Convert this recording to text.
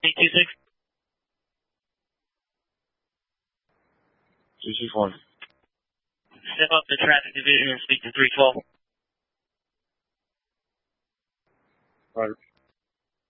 826? 261. Step up to traffic division and speak to 312. Right.